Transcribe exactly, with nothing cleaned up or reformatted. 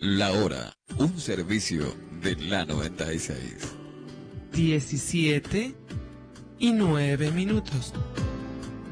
La hora, un servicio de la noventa y seis. diecisiete y nueve minutos.